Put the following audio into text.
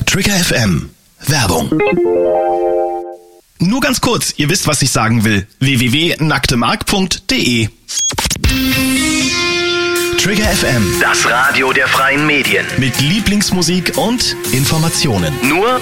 Trigger FM. Werbung. Nur ganz kurz, ihr wisst, was ich sagen will. www.nacktemark.de. Trigger FM. Das Radio der freien Medien. Mit Lieblingsmusik und Informationen. Nur